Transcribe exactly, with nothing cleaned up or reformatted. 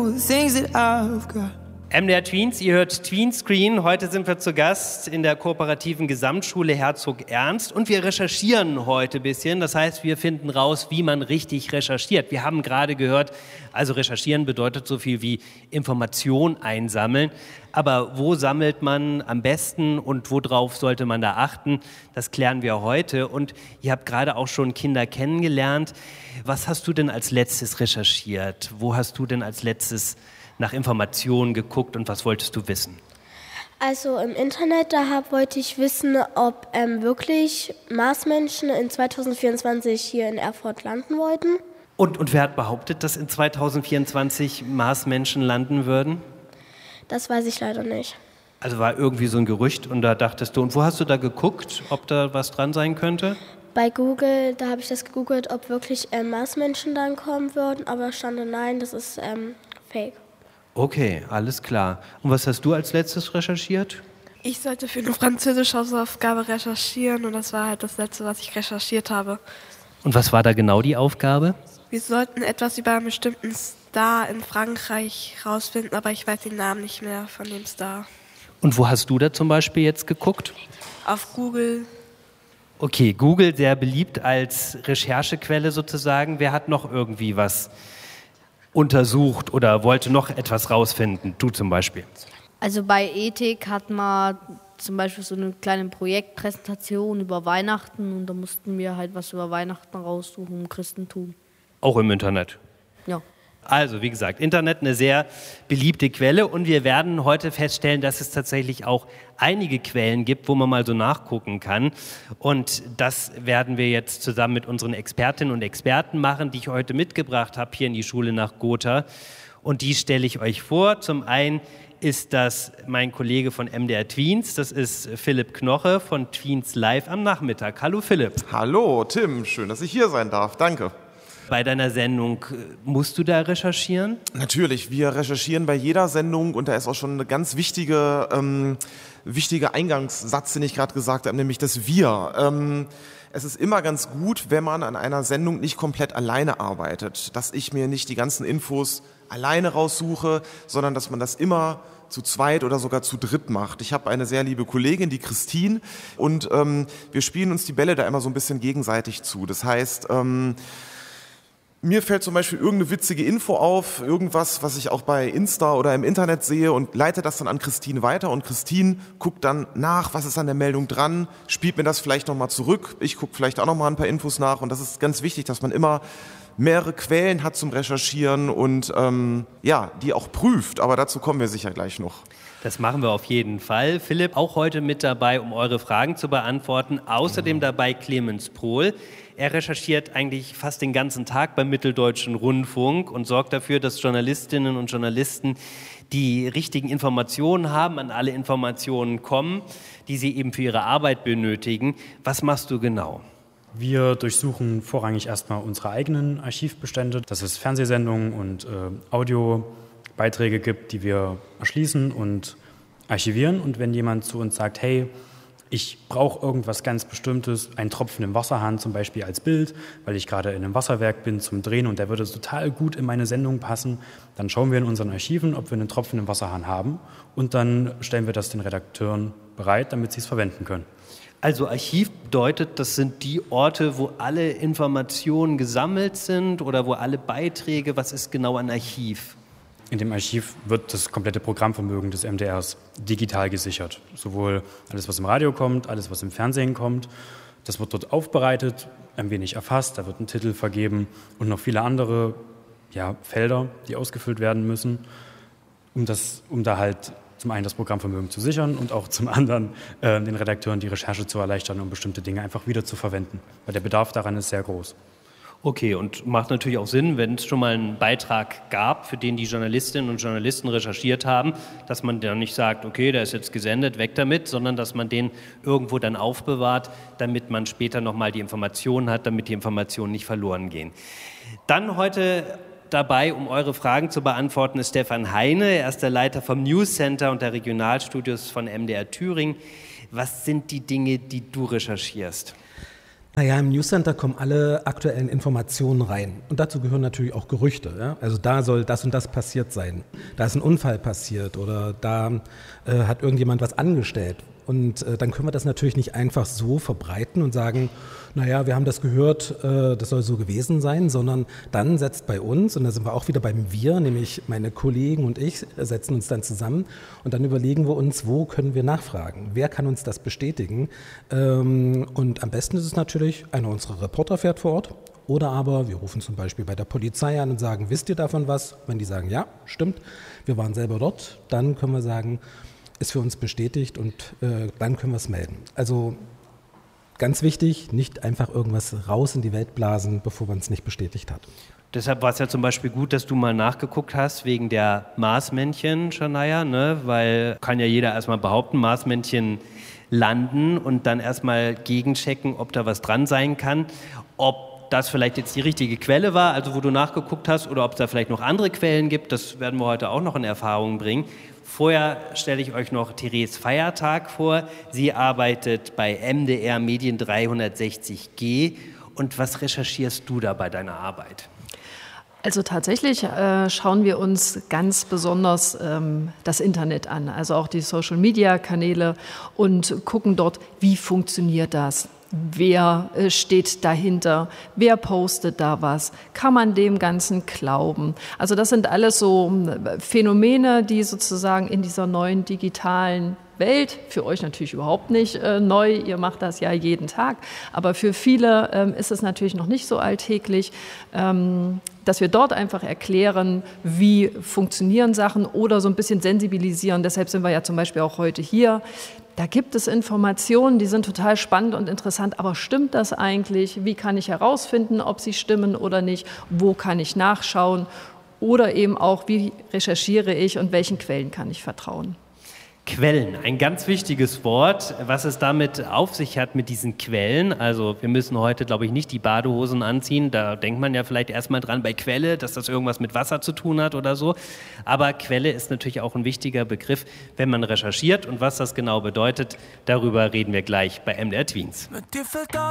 all the things that I've got. M D R Tweens, ihr hört Tweenscreen. Heute sind wir zu Gast in der kooperativen Gesamtschule Herzog Ernst und wir recherchieren heute ein bisschen. Das heißt, wir finden raus, wie man richtig recherchiert. Wir haben gerade gehört, also recherchieren bedeutet so viel wie Information einsammeln. Aber wo sammelt man am besten und worauf sollte man da achten? Das klären wir heute. Und ihr habt gerade auch schon Kinder kennengelernt. Was hast du denn als letztes recherchiert? Wo hast du denn als letztes nach Informationen geguckt und was wolltest du wissen? Also im Internet, da hab, wollte ich wissen, ob ähm, wirklich Marsmenschen in zweitausendvierundzwanzig hier in Erfurt landen wollten. Und, und wer hat behauptet, dass in zweitausendvierundzwanzig Marsmenschen landen würden? Das weiß ich leider nicht. Also war irgendwie so ein Gerücht und da dachtest du, und wo hast du da geguckt, ob da was dran sein könnte? Bei Google, da habe ich das gegoogelt, ob wirklich ähm, Marsmenschen dann kommen würden, aber stand nein, das ist ähm, fake. Okay, alles klar. Und was hast du als letztes recherchiert? Ich sollte für eine französische Hausaufgabe recherchieren und das war halt das Letzte, was ich recherchiert habe. Und was war da genau die Aufgabe? Wir sollten etwas über einen bestimmten Star in Frankreich rausfinden, aber ich weiß den Namen nicht mehr von dem Star. Und wo hast du da zum Beispiel jetzt geguckt? Auf Google. Okay, Google sehr beliebt als Recherchequelle sozusagen. Wer hat noch irgendwie was untersucht oder wollte noch etwas rausfinden? Du zum Beispiel. Also bei Ethik hat man zum Beispiel so eine kleine Projektpräsentation über Weihnachten und da mussten wir halt was über Weihnachten raussuchen im Christentum. Auch im Internet? Ja. Also, wie gesagt, Internet eine sehr beliebte Quelle und wir werden heute feststellen, dass es tatsächlich auch einige Quellen gibt, wo man mal so nachgucken kann. Und das werden wir jetzt zusammen mit unseren Expertinnen und Experten machen, die ich heute mitgebracht habe hier in die Schule nach Gotha. Und die stelle ich euch vor. Zum einen ist das mein Kollege von M D R Tweens, das ist Philipp Knoche von Tweens Live am Nachmittag. Hallo Philipp. Hallo Tim, schön, dass ich hier sein darf. Danke. Bei deiner Sendung musst du da recherchieren? Natürlich, wir recherchieren bei jeder Sendung und da ist auch schon eine ganz wichtige, ähm, wichtige Eingangssatz, den ich gerade gesagt habe, nämlich das Wir. Ähm, es ist immer ganz gut, wenn man an einer Sendung nicht komplett alleine arbeitet, dass ich mir nicht die ganzen Infos alleine raussuche, sondern dass man das immer zu zweit oder sogar zu dritt macht. Ich habe eine sehr liebe Kollegin, die Christine, und ähm, wir spielen uns die Bälle da immer so ein bisschen gegenseitig zu. Das heißt, ähm, mir fällt zum Beispiel irgendeine witzige Info auf, irgendwas, was ich auch bei Insta oder im Internet sehe und leite das dann an Christine weiter und Christine guckt dann nach, was ist an der Meldung dran, spielt mir das vielleicht nochmal zurück, ich gucke vielleicht auch nochmal ein paar Infos nach und das ist ganz wichtig, dass man immer mehrere Quellen hat zum Recherchieren und ähm, ja, die auch prüft, aber dazu kommen wir sicher gleich noch. Das machen wir auf jeden Fall. Philipp, auch heute mit dabei, um eure Fragen zu beantworten. Außerdem dabei Clemens Prohl. Er recherchiert eigentlich fast den ganzen Tag beim Mitteldeutschen Rundfunk und sorgt dafür, dass Journalistinnen und Journalisten die richtigen Informationen haben, an alle Informationen kommen, die sie eben für ihre Arbeit benötigen. Was machst du genau? Wir durchsuchen vorrangig erstmal unsere eigenen Archivbestände, dass es Fernsehsendungen und äh, Audiobeiträge gibt, die wir erschließen und archivieren. Und wenn jemand zu uns sagt, hey, ich brauche irgendwas ganz Bestimmtes, einen Tropfen im Wasserhahn zum Beispiel als Bild, weil ich gerade in einem Wasserwerk bin zum Drehen und der würde total gut in meine Sendung passen, dann schauen wir in unseren Archiven, ob wir einen Tropfen im Wasserhahn haben und dann stellen wir das den Redakteuren bereit, damit sie es verwenden können. Also Archiv bedeutet, das sind die Orte, wo alle Informationen gesammelt sind oder wo alle Beiträge, was ist genau ein Archiv? In dem Archiv wird das komplette Programmvermögen des M D Rs digital gesichert. Sowohl alles, was im Radio kommt, alles, was im Fernsehen kommt. Das wird dort aufbereitet, ein wenig erfasst, da wird ein Titel vergeben und noch viele andere ja, Felder, die ausgefüllt werden müssen, um, das, um da halt zum einen das Programmvermögen zu sichern und auch zum anderen äh, den Redakteuren die Recherche zu erleichtern, um bestimmte Dinge einfach wieder zu verwenden. Weil der Bedarf daran ist sehr groß. Okay, und macht natürlich auch Sinn, wenn es schon mal einen Beitrag gab, für den die Journalistinnen und Journalisten recherchiert haben, dass man dann nicht sagt, okay, der ist jetzt gesendet, weg damit, sondern dass man den irgendwo dann aufbewahrt, damit man später nochmal die Informationen hat, damit die Informationen nicht verloren gehen. Dann heute dabei, um eure Fragen zu beantworten, ist Stefan Heine. Er ist der Leiter vom News Center und der Regionalstudios von M D R Thüringen. Was sind die Dinge, die du recherchierst? Naja, im Newscenter kommen alle aktuellen Informationen rein. Und dazu gehören natürlich auch Gerüchte. Ja? Also da soll das und das passiert sein. Da ist ein Unfall passiert oder da äh, hat irgendjemand was angestellt. Und äh, dann können wir das natürlich nicht einfach so verbreiten und sagen, naja, wir haben das gehört, äh, das soll so gewesen sein, sondern dann setzt bei uns, und da sind wir auch wieder beim Wir, nämlich meine Kollegen und ich setzen uns dann zusammen und dann überlegen wir uns, wo können wir nachfragen, wer kann uns das bestätigen. Ähm, und am besten ist es natürlich, einer unserer Reporter fährt vor Ort. Oder aber wir rufen zum Beispiel bei der Polizei an und sagen, wisst ihr davon was? Wenn die sagen, ja, stimmt, wir waren selber dort, dann können wir sagen, ist für uns bestätigt und äh, dann können wir es melden. Also ganz wichtig, nicht einfach irgendwas raus in die Welt blasen, bevor man es nicht bestätigt hat. Deshalb war es ja zum Beispiel gut, dass du mal nachgeguckt hast wegen der Marsmännchen, Shania, ne? Weil kann ja jeder erstmal behaupten, Marsmännchen landen und dann erstmal gegenchecken, ob da was dran sein kann, ob das vielleicht jetzt die richtige Quelle war, also wo du nachgeguckt hast, oder ob es da vielleicht noch andere Quellen gibt, das werden wir heute auch noch in Erfahrung bringen. Vorher stelle ich euch noch Therese Feiertag vor. Sie arbeitet bei M D R Medien dreihundertsechzig G. Und was recherchierst du da bei deiner Arbeit? Also tatsächlich äh, schauen wir uns ganz besonders ähm, das Internet an, also auch die Social-Media-Kanäle und gucken dort, wie funktioniert das? Wer äh, steht dahinter? Wer postet da was? Kann man dem Ganzen glauben? Also das sind alles so äh, Phänomene, die sozusagen in dieser neuen digitalen Welt, für euch natürlich überhaupt nicht äh, neu, ihr macht das ja jeden Tag, aber für viele ähm, ist es natürlich noch nicht so alltäglich, ähm, dass wir dort einfach erklären, wie funktionieren Sachen oder so ein bisschen sensibilisieren. Deshalb sind wir ja zum Beispiel auch heute hier. Da gibt es Informationen, die sind total spannend und interessant, aber stimmt das eigentlich? Wie kann ich herausfinden, ob sie stimmen oder nicht? Wo kann ich nachschauen? Oder eben auch, wie recherchiere ich und welchen Quellen kann ich vertrauen? Quellen, ein ganz wichtiges Wort, was es damit auf sich hat mit diesen Quellen. Also wir müssen heute, glaube ich, nicht die Badehosen anziehen. Da denkt man ja vielleicht erstmal dran bei Quelle, dass das irgendwas mit Wasser zu tun hat oder so. Aber Quelle ist natürlich auch ein wichtiger Begriff, wenn man recherchiert. Und was das genau bedeutet, darüber reden wir gleich bei M D R Tweens.